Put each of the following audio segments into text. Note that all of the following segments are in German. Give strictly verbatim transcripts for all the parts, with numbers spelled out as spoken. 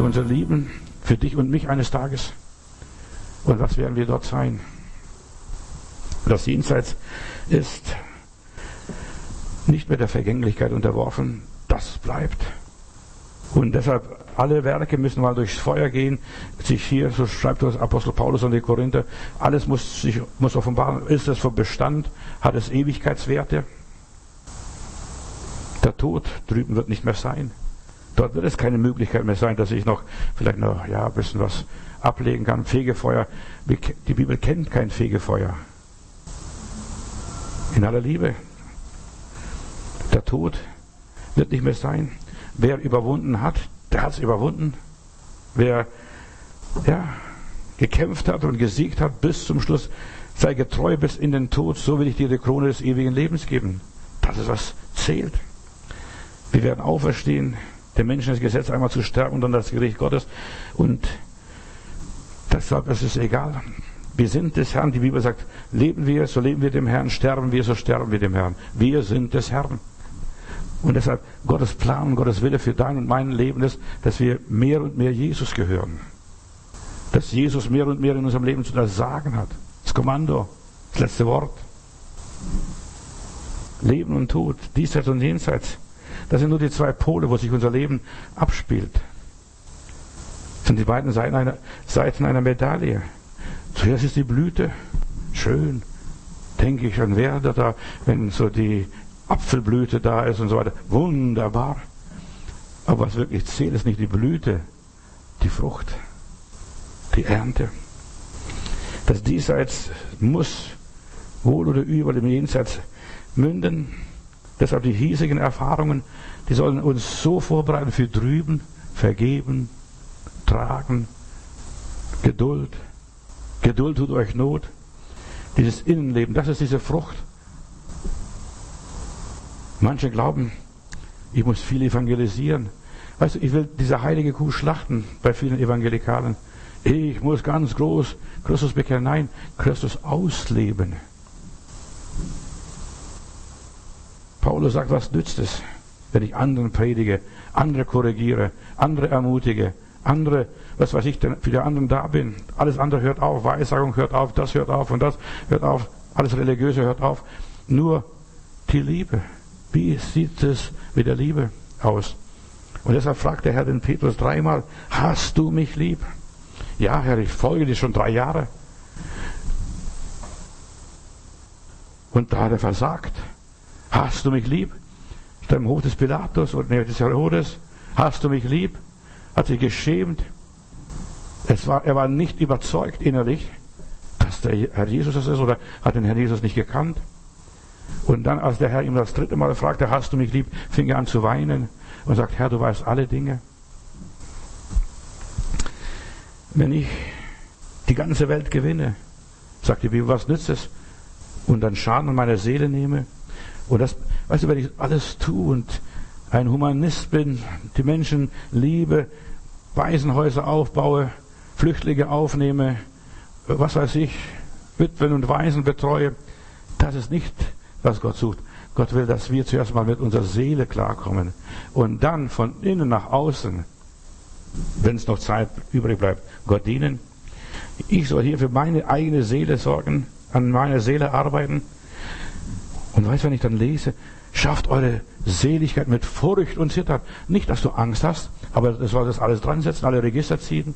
unser Leben für dich und mich eines Tages. Und was werden wir dort sein? Das Jenseits ist nicht mehr der Vergänglichkeit unterworfen, das bleibt. Und deshalb, alle Werke müssen mal durchs Feuer gehen, sich hier, so schreibt das Apostel Paulus an die Korinther, alles muss sich muss offenbaren, ist es von Bestand, hat es Ewigkeitswerte. Der Tod drüben wird nicht mehr sein. Dort wird es keine Möglichkeit mehr sein, dass ich noch vielleicht noch ja, ein bisschen was ablegen kann. Fegefeuer, die Bibel kennt kein Fegefeuer. In aller Liebe. Der Tod wird nicht mehr sein. Wer überwunden hat, der hat es überwunden. Wer ja, gekämpft hat und gesiegt hat bis zum Schluss, sei getreu bis in den Tod, so will ich dir die Krone des ewigen Lebens geben. Das ist, was zählt. Wir werden auferstehen, dem Menschen das Gesetz einmal zu sterben und dann das Gericht Gottes. Und deshalb ist es egal. Wir sind des Herrn. Die Bibel sagt, leben wir, so leben wir dem Herrn, sterben wir, so sterben wir dem Herrn. Wir sind des Herrn. Und deshalb Gottes Plan, Gottes Wille für dein und mein Leben ist, dass wir mehr und mehr Jesus gehören. Dass Jesus mehr und mehr in unserem Leben zu das Sagen hat. Das Kommando, das letzte Wort. Leben und Tod, diesseits und jenseits. Das sind nur die zwei Pole, wo sich unser Leben abspielt. Das sind die beiden Seiten einer, Seiten einer Medaille. Zuerst ist die Blüte schön. Denke ich an Werder da, wenn so die Apfelblüte da ist und so weiter. Wunderbar. Aber was wirklich zählt, ist nicht die Blüte, die Frucht, die Ernte. Das Diesseits muss wohl oder übel im Jenseits münden. Deshalb die hiesigen Erfahrungen, die sollen uns so vorbereiten für drüben, vergeben, tragen, Geduld. Geduld tut euch Not. Dieses Innenleben, das ist diese Frucht. Manche glauben, ich muss viel evangelisieren. Weißt du, ich will diese heilige Kuh schlachten bei vielen Evangelikalen. Ich muss ganz groß Christus bekennen. Nein, Christus ausleben. Paulus sagt, was nützt es, wenn ich anderen predige, andere korrigiere, andere ermutige, andere, was weiß ich, denn für die anderen da bin. Alles andere hört auf, Weissagung hört auf, das hört auf und das hört auf, alles Religiöse hört auf. Nur die Liebe. Wie sieht es mit der Liebe aus? Und deshalb fragt der Herr den Petrus dreimal, hast du mich lieb? Ja, Herr, ich folge dir schon drei Jahre. Und da hat er versagt. Hast du mich lieb? Steht im Hof des Pilatus und des Herodes. Hast du mich lieb? Hat sich geschämt. Es war, er war nicht überzeugt innerlich, dass der Herr Jesus das ist, oder hat den Herrn Jesus nicht gekannt. Und dann, als der Herr ihm das dritte Mal fragte, hast du mich lieb, fing er an zu weinen und sagt, Herr, du weißt alle Dinge. Wenn ich die ganze Welt gewinne, sagt die Bibel, was nützt es? Und dann Schaden an meiner Seele nehme. Und das, weißt du, wenn ich alles tue und ein Humanist bin, die Menschen liebe, Waisenhäuser aufbaue, Flüchtlinge aufnehme, was weiß ich, Witwen und Waisen betreue, das ist nicht, was Gott sucht. Gott will, dass wir zuerst mal mit unserer Seele klarkommen und dann von innen nach außen, wenn es noch Zeit übrig bleibt, Gott dienen. Ich soll hier für meine eigene Seele sorgen, an meiner Seele arbeiten. Und weißt du, wenn ich dann lese, schafft eure Seligkeit mit Furcht und Zittern. Nicht, dass du Angst hast, aber du sollst das alles dran setzen, alle Register ziehen.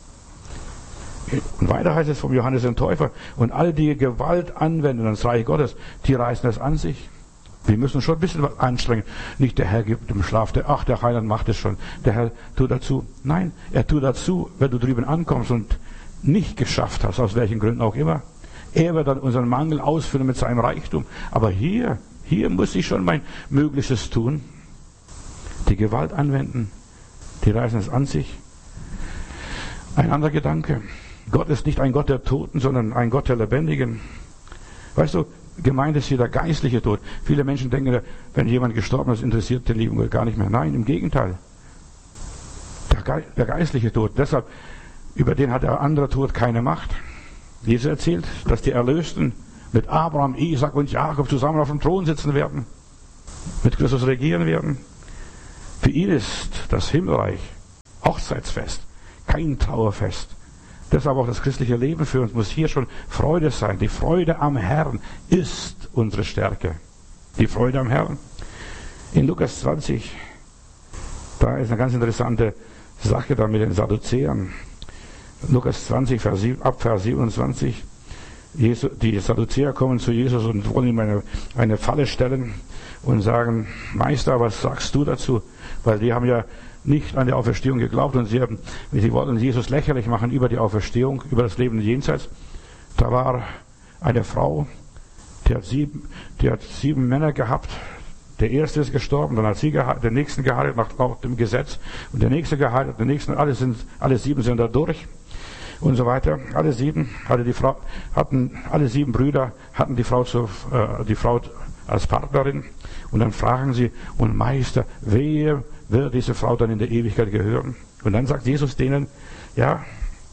Und weiter heißt es vom Johannes den Täufer, und alle, die Gewalt anwenden ans Reich Gottes, die reißen es an sich. Wir müssen schon ein bisschen was anstrengen. Nicht der Herr gibt im Schlaf, der, ach, der Heiland macht es schon. Der Herr tut dazu. Nein, er tut dazu, wenn du drüben ankommst und nicht geschafft hast, aus welchen Gründen auch immer. Er wird dann unseren Mangel ausfüllen mit seinem Reichtum. Aber hier, hier muss ich schon mein Möglichstes tun. Die Gewalt anwenden, die reißen es an sich. Ein anderer Gedanke. Gott ist nicht ein Gott der Toten, sondern ein Gott der Lebendigen. Weißt du, gemeint ist hier der geistliche Tod. Viele Menschen denken, wenn jemand gestorben ist, interessiert den lieben Gott gar nicht mehr. Nein, im Gegenteil. Der, Ge der geistliche Tod. Deshalb, über den hat der andere Tod keine Macht. Jesus erzählt, dass die Erlösten mit Abraham, Isaac und Jakob zusammen auf dem Thron sitzen werden, mit Christus regieren werden. Für ihn ist das Himmelreich Hochzeitsfest, kein Trauerfest. Deshalb auch das christliche Leben für uns muss hier schon Freude sein. Die Freude am Herrn ist unsere Stärke. Die Freude am Herrn. In Lukas zwanzig, da ist eine ganz interessante Sache da mit den Sadduzäern. Lukas zwanzig, Vers, ab Vers siebenundzwanzig. Jesus, die Sadduzäer kommen zu Jesus und wollen ihm eine, eine Falle stellen und sagen, Meister, was sagst du dazu? Weil die haben ja nicht an die Auferstehung geglaubt und sie, haben, sie wollten Jesus lächerlich machen über die Auferstehung, über das Leben jenseits. Da war eine Frau, die hat sieben, die hat sieben Männer gehabt. Der erste ist gestorben, dann hat sie geheiratet, den nächsten geheiratet nach dem Gesetz und der nächste geheiratet, der nächste, alle sind, alle sieben sind da durch und so weiter. Alle sieben hatte die Frau, hatten, alle sieben Brüder hatten die Frau zu, äh, die Frau als Partnerin und dann fragen sie, und Meister, wer wird diese Frau dann in der Ewigkeit gehören? Und dann sagt Jesus denen, ja,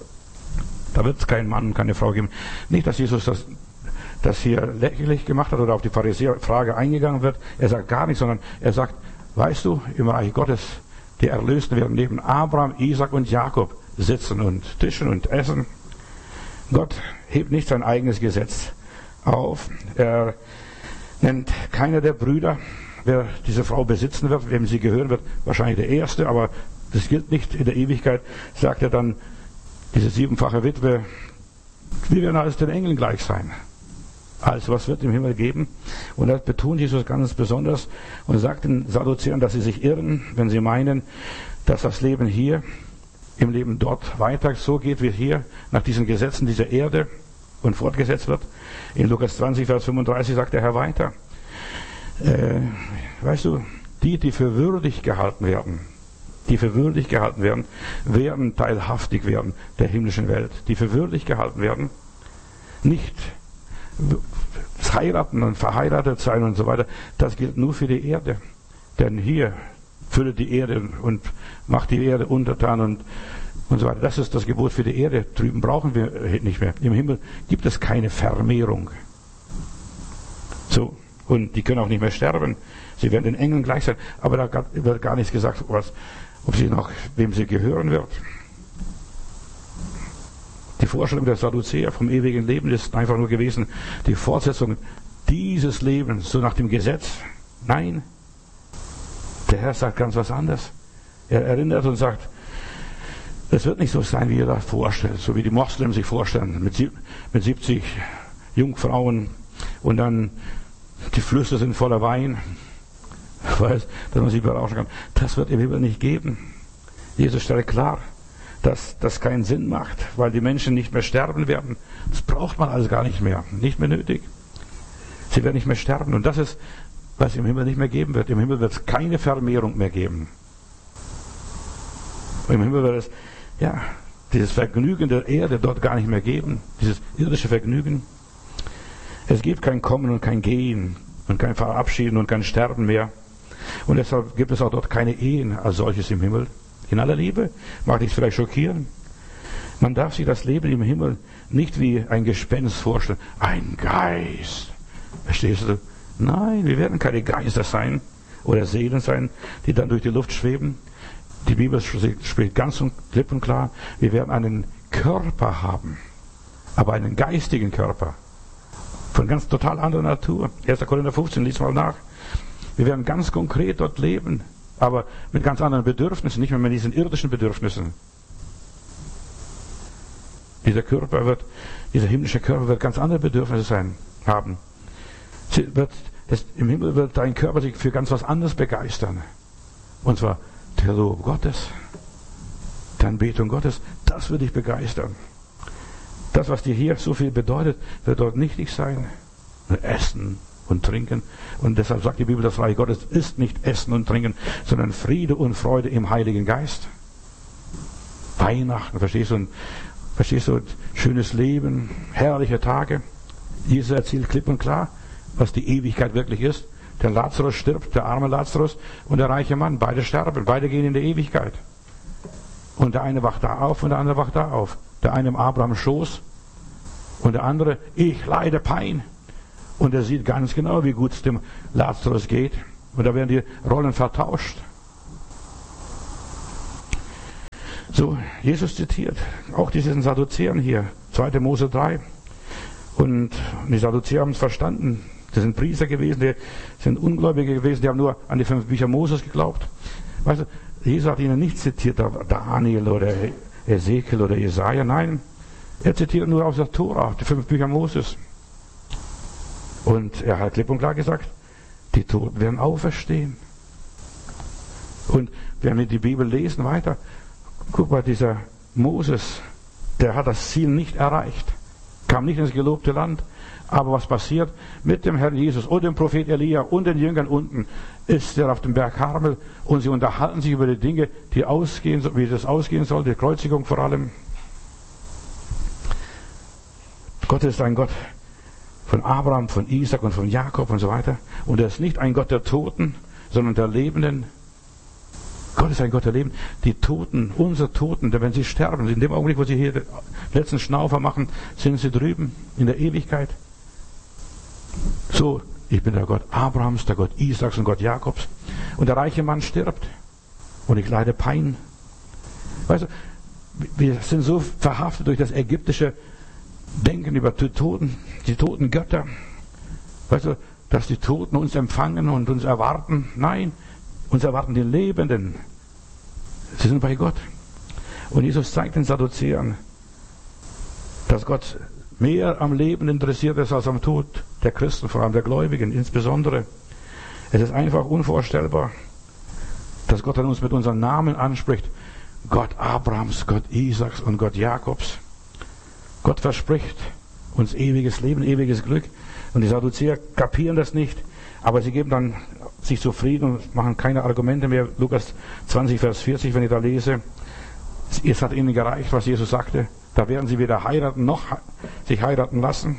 da wird es keinen Mann und keine Frau geben. Nicht, dass Jesus das, das hier lächerlich gemacht hat oder auf die Pharisäer-Frage eingegangen wird. Er sagt gar nichts, sondern er sagt, weißt du, im Reich Gottes, die Erlösten werden neben Abraham, Isaac und Jakob sitzen und tischen und essen. Gott hebt nicht sein eigenes Gesetz auf. Er nennt keiner der Brüder, wer diese Frau besitzen wird, wem sie gehören wird, wahrscheinlich der Erste, aber das gilt nicht in der Ewigkeit, sagt er dann, diese siebenfache Witwe, wir werden alles den Engeln gleich sein. Also was wird im Himmel geben? Und das betont Jesus ganz besonders und sagt den Sadduzäern, dass sie sich irren, wenn sie meinen, dass das Leben hier im Leben dort weiter so geht wie hier, nach diesen Gesetzen dieser Erde und fortgesetzt wird. In Lukas zwanzig, Vers fünfunddreißig sagt der Herr weiter, Äh, weißt du, die, die für würdig gehalten werden, die für würdig gehalten werden, werden teilhaftig werden der himmlischen Welt. Die für würdig gehalten werden, nicht heiraten und verheiratet sein und so weiter, das gilt nur für die Erde. Denn hier füllt die Erde und macht die Erde untertan und, und so weiter. Das ist das Gebot für die Erde. Drüben brauchen wir nicht mehr. Im Himmel gibt es keine Vermehrung. So. Und die können auch nicht mehr sterben. Sie werden den Engeln gleich sein. Aber da wird gar nichts gesagt, was, ob sie noch, wem sie gehören wird. Die Vorstellung der Sadduzäer vom ewigen Leben ist einfach nur gewesen, die Fortsetzung dieses Lebens, so nach dem Gesetz. Nein. Der Herr sagt ganz was anderes. Er erinnert und sagt, es wird nicht so sein, wie ihr das vorstellt, so wie die Moslems sich vorstellen, mit, mit siebzig Jungfrauen und dann die Flüsse sind voller Wein, weiß, dass man sich berauschen kann. Das wird im Himmel nicht geben. Jesus stellt klar, dass das keinen Sinn macht, weil die Menschen nicht mehr sterben werden. Das braucht man alles gar nicht mehr, nicht mehr nötig. Sie werden nicht mehr sterben und das ist, was im Himmel nicht mehr geben wird. Im Himmel wird es keine Vermehrung mehr geben. Im Himmel wird es, ja, dieses Vergnügen der Erde dort gar nicht mehr geben, dieses irdische Vergnügen. Es gibt kein Kommen und kein Gehen und kein Verabschieden und kein Sterben mehr. Und deshalb gibt es auch dort keine Ehen als solches im Himmel. In aller Liebe mag dich vielleicht schockieren. Man darf sich das Leben im Himmel nicht wie ein Gespenst vorstellen. Ein Geist. Verstehst du? Nein, wir werden keine Geister sein oder Seelen sein, die dann durch die Luft schweben. Die Bibel spricht ganz klipp und klar, wir werden einen Körper haben, aber einen geistigen Körper. Von ganz total anderer Natur. erster Korinther fünfzehn, lies mal nach. Wir werden ganz konkret dort leben, aber mit ganz anderen Bedürfnissen, nicht mehr mit diesen irdischen Bedürfnissen. Dieser Körper wird, dieser himmlische Körper wird ganz andere Bedürfnisse sein, haben. Sie wird, es, im Himmel wird dein Körper sich für ganz was anderes begeistern. Und zwar der Lob Gottes, die Anbetung Gottes, das wird dich begeistern. Das, was dir hier so viel bedeutet, wird dort nichtig sein. Essen und Trinken. Und deshalb sagt die Bibel, das Reich Gottes ist nicht Essen und Trinken, sondern Friede und Freude im Heiligen Geist. Weihnachten, verstehst du? Und, verstehst du? Schönes Leben, herrliche Tage. Jesus erzählt klipp und klar, was die Ewigkeit wirklich ist. Der Lazarus stirbt, der arme Lazarus und der reiche Mann. Beide sterben, beide gehen in die Ewigkeit. Und der eine wacht da auf und der andere wacht da auf. Der eine im Abrahams Schoß und der andere, ich leide Pein. Und er sieht ganz genau, wie gut es dem Lazarus geht. Und da werden die Rollen vertauscht. So, Jesus zitiert auch diesen Sadduzäern hier, zweiter Mose drei. Und die Sadduzäer haben es verstanden. Das sind Priester gewesen, die sind Ungläubige gewesen, die haben nur an die fünf Bücher Moses geglaubt. Weißt du, Jesus hat ihnen nicht zitiert, Daniel oder Ezekiel oder Jesaja, nein. Er zitiert nur aus der Tora, die fünf Bücher Moses. Und er hat klipp und klar gesagt, die Toten werden auferstehen. Und wenn wir die Bibel lesen weiter, guck mal, dieser Moses, der hat das Ziel nicht erreicht, kam nicht ins gelobte Land. Aber was passiert mit dem Herrn Jesus und dem Prophet Elia und den Jüngern unten, ist er auf dem Berg Karmel und sie unterhalten sich über die Dinge, die ausgehen, wie das ausgehen soll, die Kreuzigung vor allem. Gott ist ein Gott von Abraham, von Isaac und von Jakob und so weiter. Und er ist nicht ein Gott der Toten, sondern der Lebenden. Gott ist ein Gott der Lebenden. Die Toten, unsere Toten, wenn sie sterben, in dem Augenblick, wo sie hier den letzten Schnaufer machen, sind sie drüben in der Ewigkeit. So, ich bin der Gott Abrahams, der Gott Isaaks und Gott Jakobs. Und der reiche Mann stirbt. Und ich leide Pein. Weißt du, wir sind so verhaftet durch das ägyptische Denken über die Toten, die toten Götter. Weißt du, dass die Toten uns empfangen und uns erwarten. Nein, uns erwarten die Lebenden. Sie sind bei Gott. Und Jesus zeigt den Sadduzäern, dass Gott mehr am Leben interessiert ist als am Tod der Christen, vor allem der Gläubigen insbesondere. Es ist einfach unvorstellbar, dass Gott an uns mit unseren Namen anspricht. Gott Abrahams, Gott Isaaks und Gott Jakobs. Gott verspricht uns ewiges Leben, ewiges Glück. Und die Sadduzäer kapieren das nicht, aber sie geben dann sich zufrieden und machen keine Argumente mehr. Lukas zwanzig, Vers vierzig, wenn ich da lese. Es hat ihnen gereicht, was Jesus sagte. Da werden sie weder heiraten noch sich heiraten lassen.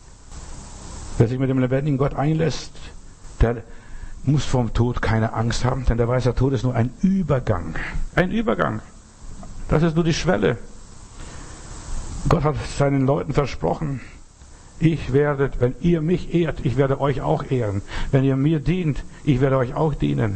Wer sich mit dem lebendigen Gott einlässt, der muss vom Tod keine Angst haben, denn der weiß, der Tod ist nur ein Übergang. Ein Übergang. Das ist nur die Schwelle. Gott hat seinen Leuten versprochen, ich werde, wenn ihr mich ehrt, ich werde euch auch ehren. Wenn ihr mir dient, ich werde euch auch dienen.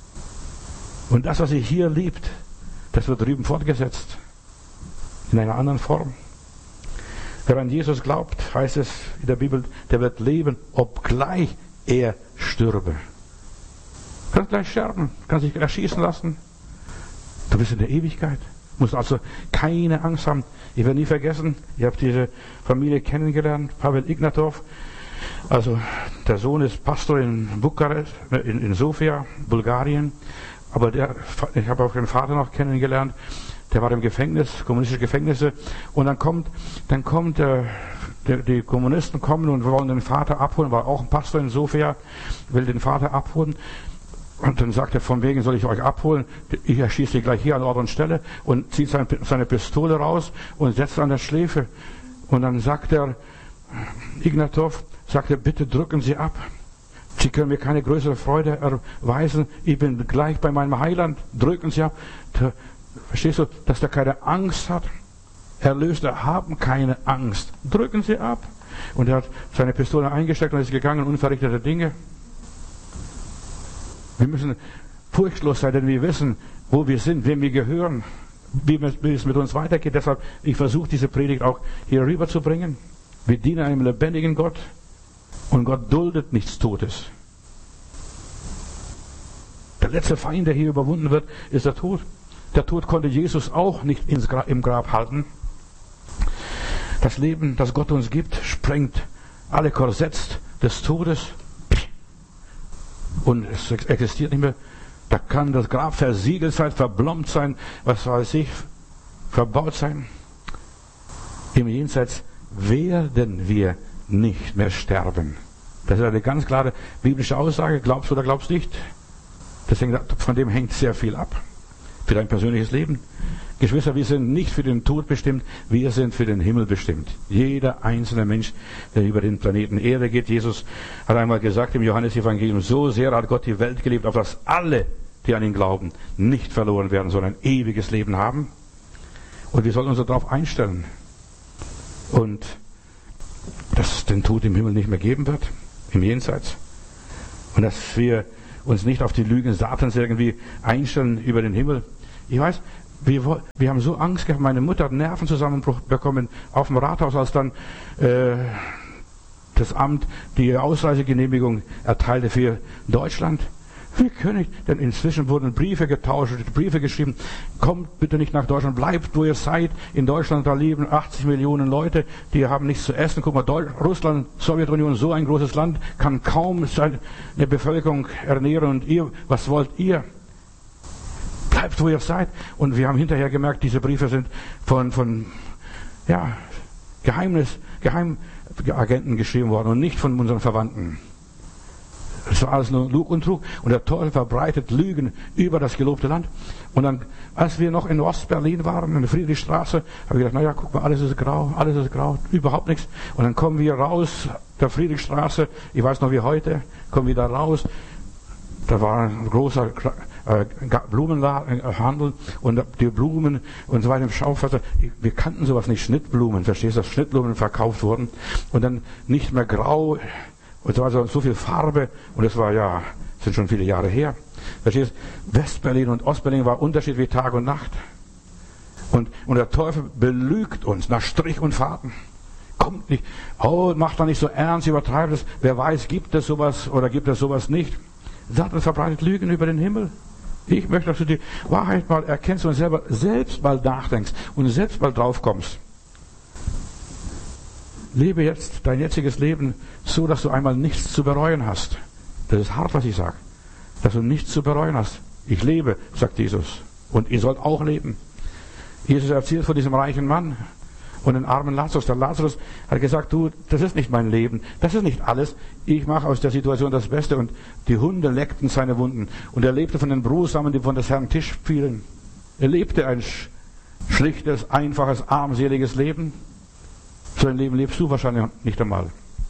Und das, was ihr hier liebt, das wird drüben fortgesetzt. In einer anderen Form. Wer an Jesus glaubt, heißt es in der Bibel, der wird leben, obgleich er stürbe. Du kannst gleich sterben, kannst dich erschießen lassen. Du bist in der Ewigkeit. Du musst also keine Angst haben. Ich werde nie vergessen, ich habe diese Familie kennengelernt, Pavel Ignatov. Also der Sohn ist Pastor in Bukarest, in, in Sofia, Bulgarien. Aber der, ich habe auch den Vater noch kennengelernt. Der war im Gefängnis, kommunistische Gefängnisse. Und dann kommt, dann kommt, äh, die, die Kommunisten kommen und wollen den Vater abholen, war auch ein Pastor in Sofia, will den Vater abholen. Und dann sagt er, von wegen soll ich euch abholen? Ich erschieße dich gleich hier an Ort und Stelle und zieht seine, seine Pistole raus und setzt an der Schläfe. Und dann sagt er, Ignatov, sagt er, bitte drücken Sie ab. Sie können mir keine größere Freude erweisen. Ich bin gleich bei meinem Heiland. Drücken Sie ab. Verstehst du, dass der keine Angst hat? Erlöste haben keine Angst. Drücken Sie ab. Und er hat seine Pistole eingesteckt und ist gegangen, unverrichtete Dinge. Wir müssen furchtlos sein, denn wir wissen, wo wir sind, wem wir gehören, wie es mit uns weitergeht. Deshalb, ich versuche diese Predigt auch hier rüberzubringen. Wir dienen einem lebendigen Gott und Gott duldet nichts Totes. Der letzte Feind, der hier überwunden wird, ist der Tod. Der Tod konnte Jesus auch nicht ins Gra- im Grab halten. Das Leben, das Gott uns gibt, sprengt alle Korsetts des Todes. Und es existiert nicht mehr. Da kann das Grab versiegelt sein, verblombt sein, was weiß ich, verbaut sein. Im Jenseits werden wir nicht mehr sterben. Das ist eine ganz klare biblische Aussage. Glaubst du oder glaubst nicht? Deswegen, von dem hängt sehr viel ab. Für dein persönliches Leben. Geschwister, wir sind nicht für den Tod bestimmt, wir sind für den Himmel bestimmt. Jeder einzelne Mensch, der über den Planeten Erde geht. Jesus hat einmal gesagt im Johannesevangelium, so sehr hat Gott die Welt geliebt, auf dass alle, die an ihn glauben, nicht verloren werden, sondern ein ewiges Leben haben. Und wir sollten uns darauf einstellen. Und dass es den Tod im Himmel nicht mehr geben wird, im Jenseits. Und dass wir uns nicht auf die Lügen Satans irgendwie einstellen über den Himmel. Ich weiß, wir, wir haben so Angst gehabt, meine Mutter hat Nervenzusammenbruch bekommen auf dem Rathaus, als dann äh, das Amt die Ausreisegenehmigung erteilte für Deutschland. Wie können ich, denn inzwischen wurden Briefe getauscht, Briefe geschrieben, kommt bitte nicht nach Deutschland, bleibt wo ihr seid. In Deutschland, da leben achtzig Millionen Leute, die haben nichts zu essen. Guck mal, Deutsch, Russland, Sowjetunion, so ein großes Land, kann kaum seine Bevölkerung ernähren. Und ihr, was wollt ihr? Bleibt wo ihr seid. Und wir haben hinterher gemerkt, diese Briefe sind von, von ja, Geheimnis, Geheimagenten geschrieben worden und nicht von unseren Verwandten. Es war alles nur Lug und Trug. Und der Teufel verbreitet Lügen über das gelobte Land. Und dann, als wir noch in Ostberlin waren, in der Friedrichstraße, habe ich gedacht, naja, guck mal, alles ist grau, alles ist grau, überhaupt nichts. Und dann kommen wir raus, der Friedrichstraße, ich weiß noch wie heute, kommen wir da raus. Da war ein großer äh, Blumenhandel und die Blumen und so weiter im Schaufenster. Wir kannten sowas nicht, Schnittblumen, verstehst du, dass Schnittblumen verkauft wurden. Und dann nicht mehr grau. Und es war so, so viel Farbe, und es war ja, sind schon viele Jahre her. Verstehst du? Westberlin und Ostberlin war Unterschied wie Tag und Nacht. Und, und der Teufel belügt uns nach Strich und Faden. Kommt nicht, oh, macht da nicht so ernst, übertreibt es. Wer weiß, gibt es sowas oder gibt es sowas nicht. Satan verbreitet Lügen über den Himmel. Ich möchte, dass du die Wahrheit mal erkennst und selber selbst mal nachdenkst und selbst mal drauf kommst. Lebe jetzt dein jetziges Leben so, dass du einmal nichts zu bereuen hast. Das ist hart, was ich sage. Dass du nichts zu bereuen hast. Ich lebe, sagt Jesus. Und ihr sollt auch leben. Jesus erzählt von diesem reichen Mann und den armen Lazarus. Der Lazarus hat gesagt, du, das ist nicht mein Leben. Das ist nicht alles. Ich mache aus der Situation das Beste. Und die Hunde leckten seine Wunden. Und er lebte von den Brosamen, die von des Herrn Tisch fielen. Er lebte ein schlichtes, einfaches, armseliges Leben. So ein Leben lebst du wahrscheinlich nicht einmal.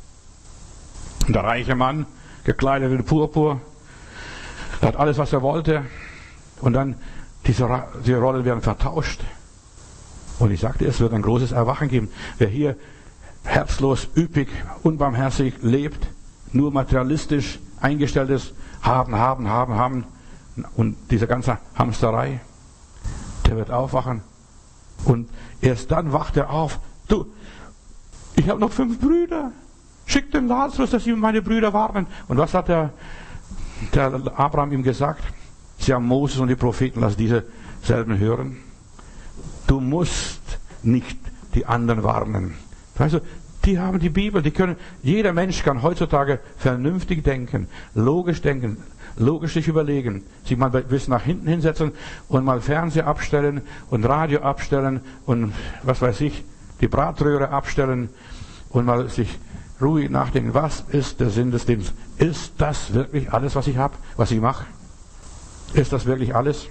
Und der reiche Mann, gekleidet in Purpur, hat alles, was er wollte. Und dann, diese, diese Rollen werden vertauscht. Und ich sagte, es wird ein großes Erwachen geben. Wer hier herzlos, üppig, unbarmherzig lebt, nur materialistisch eingestellt ist, haben, haben, haben, haben, und diese ganze Hamsterei, der wird aufwachen. Und erst dann wacht er auf. Du, ich habe noch fünf Brüder. Schick den Lazarus, dass sie meine Brüder warnen. Und was hat der, der Abraham ihm gesagt? Sie haben Moses und die Propheten, lass diese selben hören. Du musst nicht die anderen warnen. Weißt du, die haben die Bibel, die können, jeder Mensch kann heutzutage vernünftig denken, logisch denken, logisch sich überlegen, sich mal bis nach hinten hinsetzen und mal Fernseher abstellen und Radio abstellen und was weiß ich, die Bratröhre abstellen und mal sich ruhig nachdenken, was ist der Sinn des Lebens? Ist das wirklich alles, was ich habe, was ich mache? Ist das wirklich alles?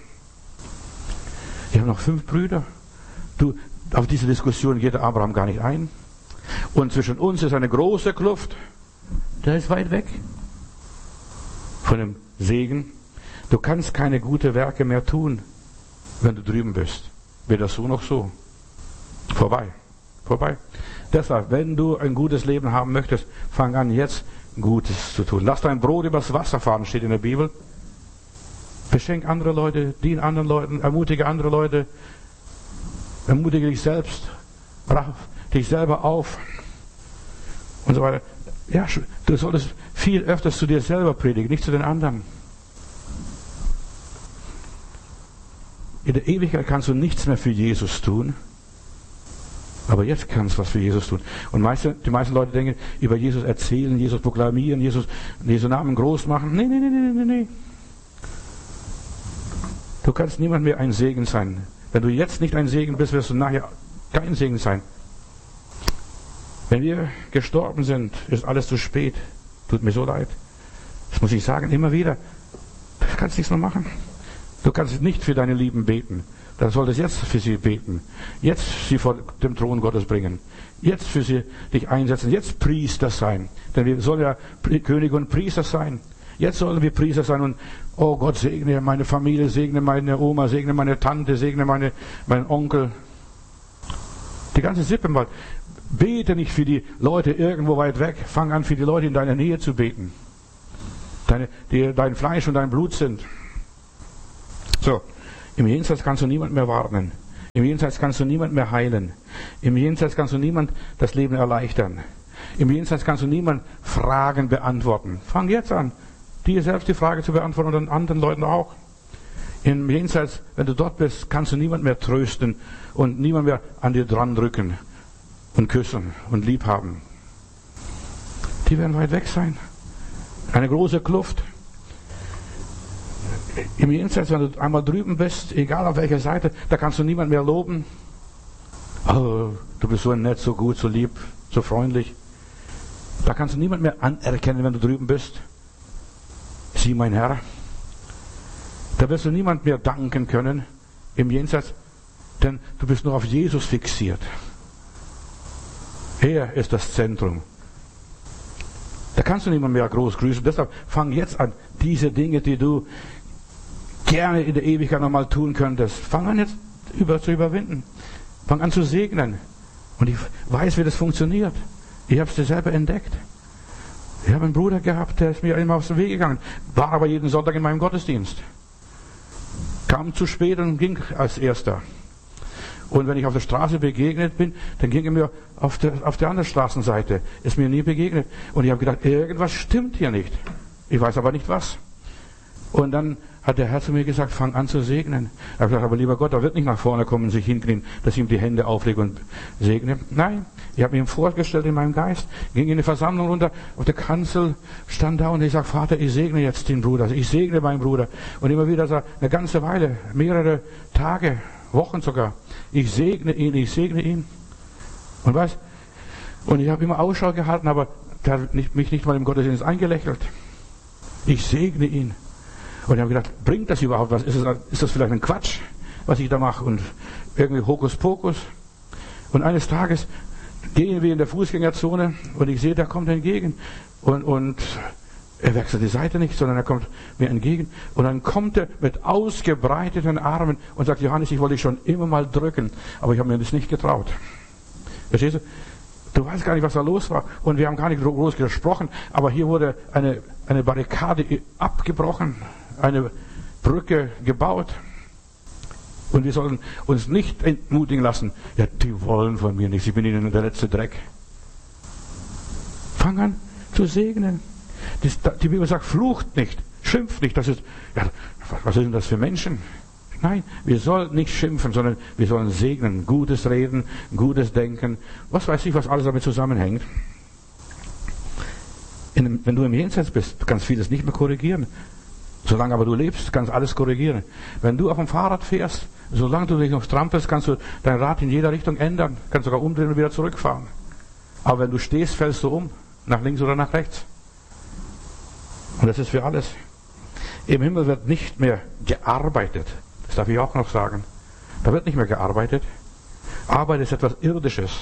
Ich habe noch fünf Brüder. Du, auf diese Diskussion geht der Abraham gar nicht ein. Und zwischen uns ist eine große Kluft. Der ist weit weg von dem Segen. Du kannst keine guten Werke mehr tun, wenn du drüben bist. Weder so noch so. Vorbei. Vorbei. Deshalb, wenn du ein gutes Leben haben möchtest, fang an, jetzt Gutes zu tun. Lass dein Brot übers Wasser fahren, steht in der Bibel. Beschenk andere Leute, dien anderen Leuten, ermutige andere Leute, ermutige dich selbst, brach dich selber auf und so weiter. Ja, du solltest viel öfters zu dir selber predigen, nicht zu den anderen. In der Ewigkeit kannst du nichts mehr für Jesus tun. Aber jetzt kannst du was für Jesus tun. Und meiste, die meisten Leute denken, über Jesus erzählen, Jesus proklamieren, Jesus, Jesu Namen groß machen. Nee, nee, nee, nee, nee, nee. Du kannst niemand mehr ein Segen sein. Wenn du jetzt nicht ein Segen bist, wirst du nachher kein Segen sein. Wenn wir gestorben sind, ist alles zu spät. Tut mir so leid. Das muss ich sagen, immer wieder. Du kannst nichts mehr machen. Du kannst nicht für deine Lieben beten. Dann solltest du jetzt für sie beten. Jetzt sie vor dem Thron Gottes bringen. Jetzt für sie dich einsetzen. Jetzt Priester sein. Denn wir sollen ja Könige und Priester sein. Jetzt sollen wir Priester sein und, oh Gott, segne meine Familie, segne meine Oma, segne meine Tante, segne meine, meinen Onkel. Die ganze Sippe mal. Bete nicht für die Leute irgendwo weit weg. Fang an, für die Leute in deiner Nähe zu beten. Deine, die dein Fleisch und dein Blut sind. So. Im Jenseits kannst du niemand mehr warnen. Im Jenseits kannst du niemand mehr heilen. Im Jenseits kannst du niemand das Leben erleichtern. Im Jenseits kannst du niemand Fragen beantworten. Fang jetzt an, dir selbst die Frage zu beantworten und anderen Leuten auch. Im Jenseits, wenn du dort bist, kannst du niemand mehr trösten und niemand mehr an dir dran drücken und küssen und lieb haben. Die werden weit weg sein. Eine große Kluft. Im Jenseits, wenn du einmal drüben bist, egal auf welcher Seite, da kannst du niemand mehr loben. Oh, du bist so nett, so gut, so lieb, so freundlich. Da kannst du niemand mehr anerkennen, wenn du drüben bist. Sieh, mein Herr. Da wirst du niemand mehr danken können im Jenseits, denn du bist nur auf Jesus fixiert. Er ist das Zentrum. Da kannst du niemand mehr groß grüßen. Deshalb fang jetzt an, diese Dinge, die du gerne in der Ewigkeit nochmal tun könntest, fang an jetzt über, zu überwinden. Fang an zu segnen. Und ich weiß, wie das funktioniert. Ich habe es dir selber entdeckt. Ich habe einen Bruder gehabt, der ist mir immer aus dem Weg gegangen, war aber jeden Sonntag in meinem Gottesdienst. Kam zu spät und ging als Erster. Und wenn ich auf der Straße begegnet bin, dann ging er mir auf der, auf der anderen Straßenseite. Ist mir nie begegnet. Und ich habe gedacht, irgendwas stimmt hier nicht. Ich weiß aber nicht was. Und dann hat der Herr zu mir gesagt, fang an zu segnen. Ich habe gesagt, aber lieber Gott, er wird nicht nach vorne kommen und sich hinknien, dass ich ihm die Hände auflege und segne. Nein, ich habe mir ihm vorgestellt in meinem Geist, ging in die Versammlung runter, auf der Kanzel, stand da und ich sage, Vater, ich segne jetzt den Bruder, ich segne meinen Bruder. Und immer wieder so eine ganze Weile, mehrere Tage, Wochen sogar, ich segne ihn, ich segne ihn. Und was? Und ich habe immer Ausschau gehalten, aber der hat nicht, mich nicht mal im Gottesdienst eingelächelt. Ich segne ihn. Und ich habe gedacht, bringt das überhaupt was? Ist das, ist das vielleicht ein Quatsch, was ich da mache? Und irgendwie Hokuspokus. Und eines Tages gehen wir in der Fußgängerzone und ich sehe, der kommt entgegen. Und, und er wechselt die Seite nicht, sondern er kommt mir entgegen. Und dann kommt er mit ausgebreiteten Armen und sagt, Johannes, ich wollte dich schon immer mal drücken, aber ich habe mir das nicht getraut. Verstehst du? Du weißt gar nicht, was da los war. Und wir haben gar nicht groß gesprochen, aber hier wurde eine, eine Barrikade abgebrochen, eine Brücke gebaut. Und wir sollen uns nicht entmutigen lassen. Ja, die wollen von mir nichts. Ich bin ihnen der letzte Dreck. Fang an zu segnen. Das, die Bibel sagt, flucht nicht, schimpft nicht. Das ist, ja, was sind das für Menschen? Nein, wir sollen nicht schimpfen, sondern wir sollen segnen, Gutes reden, Gutes denken. Was weiß ich, was alles damit zusammenhängt. In, wenn du im Jenseits bist, du kannst vieles nicht mehr korrigieren. Solange aber du lebst, kannst alles korrigieren. Wenn du auf dem Fahrrad fährst, solange du dich noch strampelst, kannst du dein Rad in jeder Richtung ändern. Kannst sogar umdrehen und wieder zurückfahren. Aber wenn du stehst, fällst du um. Nach links oder nach rechts. Und das ist für alles. Im Himmel wird nicht mehr gearbeitet. Das darf ich auch noch sagen. Da wird nicht mehr gearbeitet. Arbeit ist etwas Irdisches.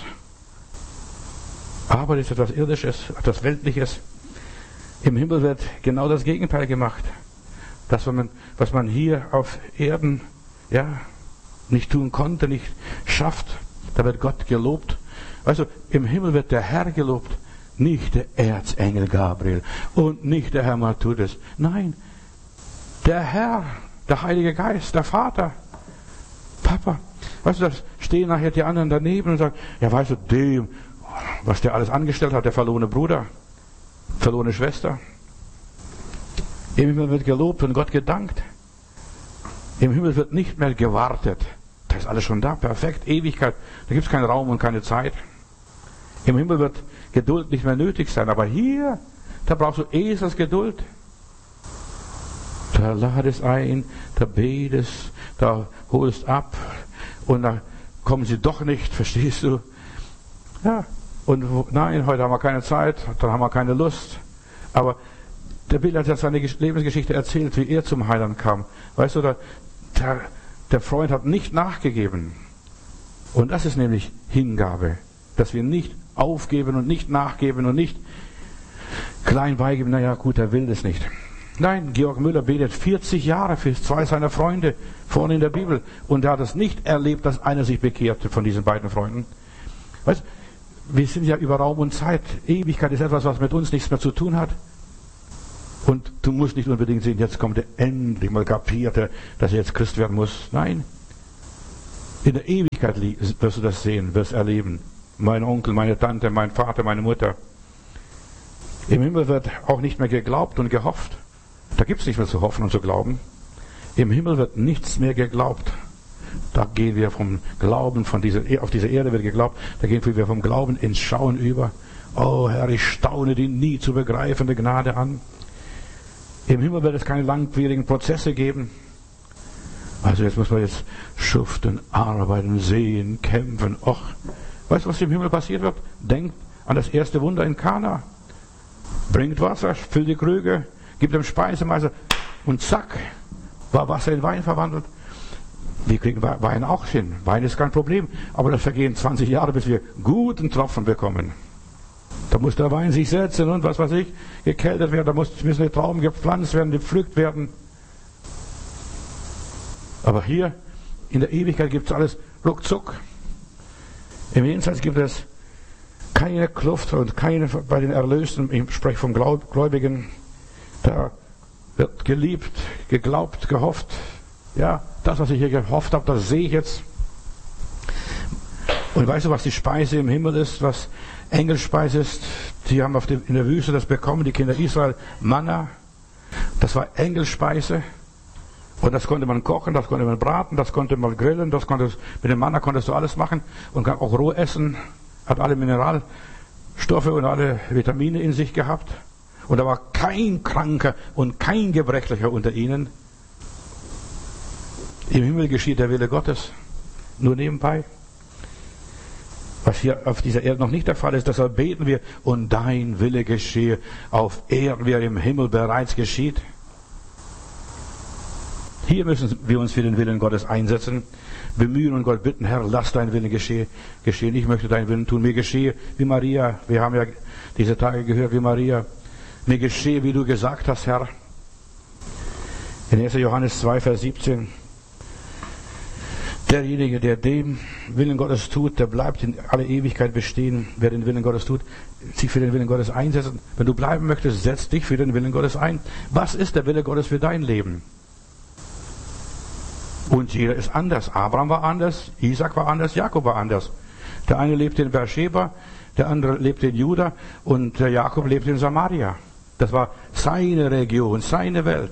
Arbeit ist etwas Irdisches, etwas Weltliches. Im Himmel wird genau das Gegenteil gemacht. Das, was man, was man hier auf Erden ja, nicht tun konnte, nicht schafft, da wird Gott gelobt. Also im Himmel wird der Herr gelobt, nicht der Erzengel Gabriel und nicht der Herr Matthäus. Nein, der Herr, der Heilige Geist, der Vater, Papa. Weißt du, da stehen nachher die anderen daneben und sagen, ja, weißt du, dem, was der alles angestellt hat, der verlorene Bruder, verlorene Schwester. Im Himmel wird gelobt und Gott gedankt. Im Himmel wird nicht mehr gewartet. Da ist alles schon da, perfekt, Ewigkeit. Da gibt es keinen Raum und keine Zeit. Im Himmel wird Geduld nicht mehr nötig sein. Aber hier, da brauchst du Eselsgeduld. Da ladest ein, da betest, da holst ab und da kommen sie doch nicht, verstehst du? Ja, und nein, heute haben wir keine Zeit, dann haben wir keine Lust. Aber der Bill hat ja seine Lebensgeschichte erzählt, wie er zum Heiland kam. Weißt du, der, der, der Freund hat nicht nachgegeben. Und das ist nämlich Hingabe. Dass wir nicht aufgeben und nicht nachgeben und nicht klein beigeben, naja gut, er will das nicht. Nein, Georg Müller betet vierzig Jahre für zwei seiner Freunde vorne in der Bibel. Und er hat es nicht erlebt, dass einer sich bekehrte von diesen beiden Freunden. Weißt du, wir sind ja über Raum und Zeit. Ewigkeit ist etwas, was mit uns nichts mehr zu tun hat. Und du musst nicht unbedingt sehen, jetzt kommt er endlich mal kapiert, er, dass er jetzt Christ werden muss. Nein. In der Ewigkeit wirst du das sehen, wirst erleben. Mein Onkel, meine Tante, mein Vater, meine Mutter. Im Himmel wird auch nicht mehr geglaubt und gehofft. Da gibt es nicht mehr zu hoffen und zu glauben. Im Himmel wird nichts mehr geglaubt. Da gehen wir vom Glauben, von dieser, auf dieser Erde wird geglaubt, da gehen wir vom Glauben ins Schauen über. Oh Herr, ich staune die nie zu begreifende Gnade an. Im Himmel wird es keine langwierigen Prozesse geben. Also jetzt muss man jetzt schuften, arbeiten, sehen, kämpfen. Och, weißt du, was im Himmel passiert wird? Denkt an das erste Wunder in Kana. Bringt Wasser, füllt die Krüge, gibt dem Speisemeister und zack, war Wasser in Wein verwandelt. Wir kriegen Wein auch hin. Wein ist kein Problem, aber das vergehen zwanzig Jahre, bis wir guten Tropfen bekommen. Da muss der Wein sich setzen und was weiß ich, gekältet werden, da müssen die Trauben gepflanzt werden, gepflückt werden. Aber hier in der Ewigkeit gibt es alles ruckzuck. Im Jenseits gibt es keine Kluft und keine bei den Erlösten, ich spreche vom Gläubigen, da wird geliebt, geglaubt, gehofft. Ja, das, was ich hier gehofft habe, das sehe ich jetzt. Und weißt du, was die Speise im Himmel ist, was Engelspeise ist? Die haben auf dem, in der Wüste das bekommen, die Kinder Israel, Manna. Das war Engelspeise. Und das konnte man kochen, das konnte man braten, das konnte man grillen, das konnte, mit dem Manna konntest du alles machen und auch roh essen. Hat alle Mineralstoffe und alle Vitamine in sich gehabt. Und da war kein Kranker und kein Gebrechlicher unter ihnen. Im Himmel geschieht der Wille Gottes. Nur nebenbei. Was hier auf dieser Erde noch nicht der Fall ist, deshalb beten wir, und dein Wille geschehe auf Erden, wie er im Himmel bereits geschieht. Hier müssen wir uns für den Willen Gottes einsetzen, bemühen und Gott bitten, Herr, lass dein Wille geschehe, geschehen. Ich möchte deinen Willen tun. Mir geschehe wie Maria. Wir haben ja diese Tage gehört wie Maria. Mir geschehe, wie du gesagt hast, Herr. In erster Johannes zwei, Vers siebzehn. Derjenige, der den Willen Gottes tut, der bleibt in alle Ewigkeit bestehen. Wer den Willen Gottes tut, sich für den Willen Gottes einsetzt. Wenn du bleiben möchtest, setz dich für den Willen Gottes ein. Was ist der Wille Gottes für dein Leben? Und jeder ist anders. Abraham war anders, Isaac war anders, Jakob war anders. Der eine lebte in Beersheba, der andere lebte in Juda und der Jakob lebte in Samaria. Das war seine Region, seine Welt.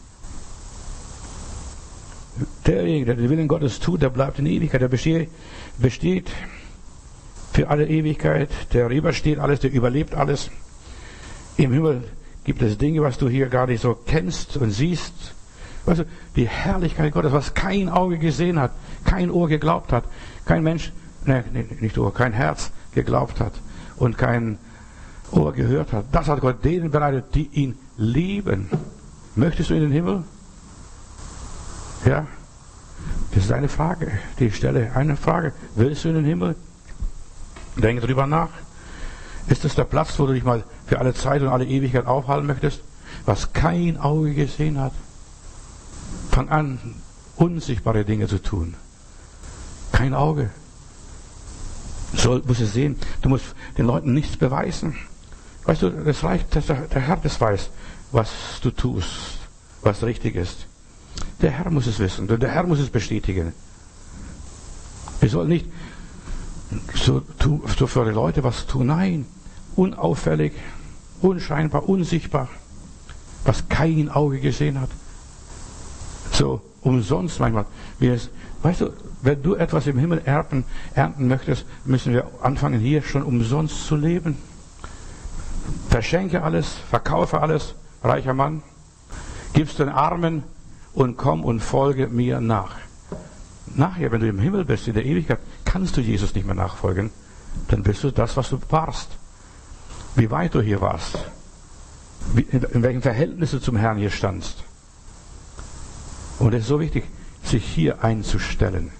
Derjenige, der den Willen Gottes tut, der bleibt in Ewigkeit, der besteht, besteht für alle Ewigkeit, der übersteht alles, der überlebt alles. Im Himmel gibt es Dinge, was du hier gar nicht so kennst und siehst. Weißt du, die Herrlichkeit Gottes, was kein Auge gesehen hat, kein Ohr geglaubt hat, kein Mensch, ne, nicht Ohr, kein Herz geglaubt hat und kein Ohr gehört hat. Das hat Gott denen bereitet, die ihn lieben. Möchtest du in den Himmel? Ja, das ist eine Frage, die ich stelle. Eine Frage. Willst du in den Himmel? Denke drüber nach. Ist das der Platz, wo du dich mal für alle Zeit und alle Ewigkeit aufhalten möchtest? Was kein Auge gesehen hat? Fang an, unsichtbare Dinge zu tun. Kein Auge. So musst du sehen. Du musst den Leuten nichts beweisen. Weißt du, es reicht, dass der, der Herr das weiß, was du tust, was richtig ist. Der Herr muss es wissen, der Herr muss es bestätigen. Wir sollen nicht so, so für die Leute was tun. Nein, unauffällig, unscheinbar, unsichtbar, was kein Auge gesehen hat. So umsonst manchmal. Wie es, weißt du, wenn du etwas im Himmel ernten, ernten möchtest, müssen wir anfangen, hier schon umsonst zu leben. Verschenke alles, verkaufe alles, reicher Mann, gib's den Armen und komm und folge mir nach. Nachher, wenn du im Himmel bist, in der Ewigkeit, kannst du Jesus nicht mehr nachfolgen. Dann bist du das, was du warst. Wie weit du hier warst. Wie, in, in welchem Verhältnis du zum Herrn hier standst. Und es ist so wichtig, sich hier einzustellen.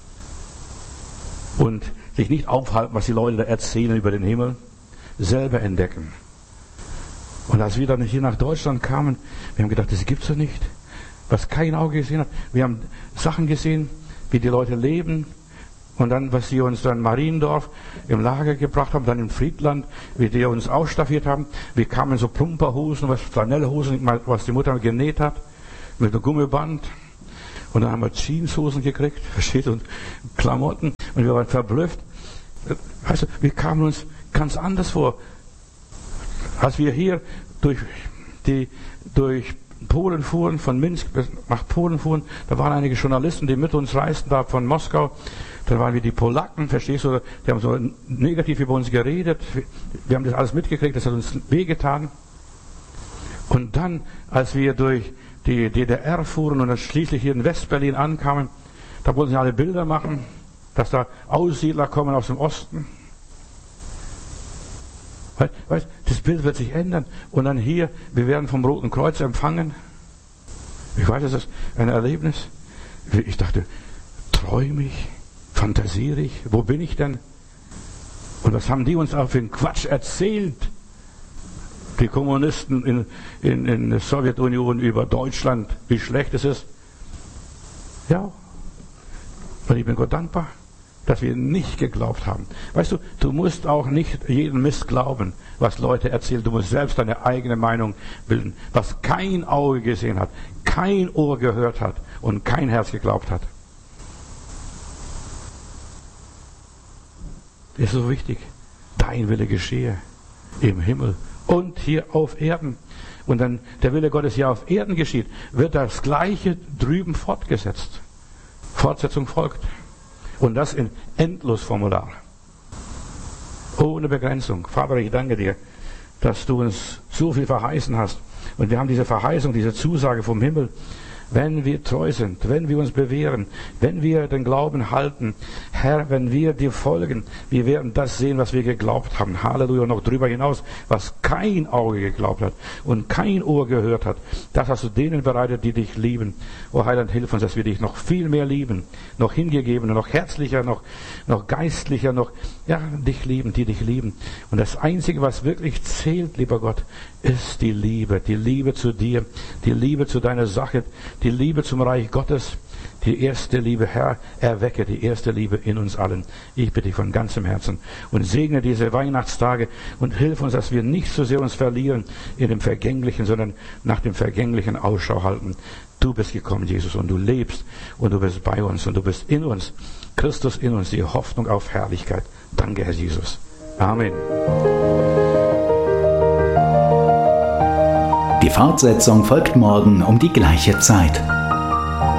Und sich nicht aufhalten, was die Leute da erzählen über den Himmel. Selber entdecken. Und als wir dann hier nach Deutschland kamen, wir haben gedacht, das gibt's doch nicht. Was kein Auge gesehen hat. Wir haben Sachen gesehen, wie die Leute leben, Und dann, was sie uns dann Mariendorf im Lager gebracht haben, dann in Friedland, wie die uns ausstaffiert haben. Wir kamen so Plumperhosen, was Flanellhosen, was die Mutter genäht hat, mit einem Gummiband. Und dann haben wir Jeanshosen gekriegt, versteht, und Klamotten. Und wir waren verblüfft. Weißt du, wir kamen uns ganz anders vor. Als wir hier durch die, durch Polen fuhren, von Minsk nach Polen fuhren, da waren einige Journalisten, die mit uns reisten, da von Moskau. Dann waren wir die Polacken, verstehst du, die haben so negativ über uns geredet. Wir haben das alles mitgekriegt, das hat uns wehgetan. Und dann, als wir durch die D D R fuhren und dann schließlich hier in Westberlin ankamen, da wollten sie alle Bilder machen, dass da Aussiedler kommen aus dem Osten. Weißt, weißt, das Bild wird sich ändern. Und dann hier, wir werden vom Roten Kreuz empfangen. Ich weiß, das ist ein Erlebnis. Ich dachte, träume ich? Fantasiere ich? Wo bin ich denn? Und was haben die uns auch für einen Quatsch erzählt? Die Kommunisten in, in, in der Sowjetunion über Deutschland, wie schlecht es ist. Ja. Und ich bin Gott dankbar, dass wir nicht geglaubt haben. Weißt du, du musst auch nicht jeden Mist glauben, was Leute erzählen. Du musst selbst deine eigene Meinung bilden. Was kein Auge gesehen hat, kein Ohr gehört hat und kein Herz geglaubt hat. Das ist so wichtig. Dein Wille geschehe im Himmel und hier auf Erden. Und dann der Wille Gottes hier auf Erden geschieht, wird das Gleiche drüben fortgesetzt. Fortsetzung folgt. Und das in Endlosformular. Ohne Begrenzung. Vater, ich danke dir, dass du uns so viel verheißen hast. Und wir haben diese Verheißung, diese Zusage vom Himmel. Wenn wir treu sind, wenn wir uns bewähren, wenn wir den Glauben halten, Herr, wenn wir dir folgen, wir werden das sehen, was wir geglaubt haben. Halleluja, und noch drüber hinaus, was kein Auge geglaubt hat und kein Ohr gehört hat. Das hast du denen bereitet, die dich lieben. O Heiland, hilf uns, dass wir dich noch viel mehr lieben, noch hingegebener, noch herzlicher, noch, noch geistlicher, noch, ja, dich lieben, die dich lieben. Und das Einzige, was wirklich zählt, lieber Gott, ist die Liebe, die Liebe zu dir, die Liebe zu deiner Sache, die Liebe zum Reich Gottes, die erste Liebe, Herr, erwecke die erste Liebe in uns allen. Ich bitte dich von ganzem Herzen und segne diese Weihnachtstage und hilf uns, dass wir nicht so sehr uns verlieren in dem Vergänglichen, sondern nach dem Vergänglichen Ausschau halten. Du bist gekommen, Jesus, und du lebst und du bist bei uns und du bist in uns. Christus in uns, die Hoffnung auf Herrlichkeit. Danke, Herr Jesus. Amen. Die Fortsetzung folgt morgen um die gleiche Zeit.